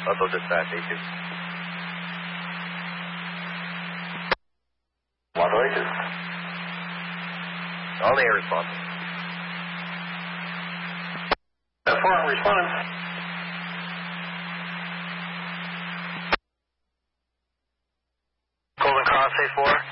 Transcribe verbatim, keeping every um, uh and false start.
Buffalo dispatch, A two. one oh two. On the air response. F four, I'm responding. Golden Cross, A four.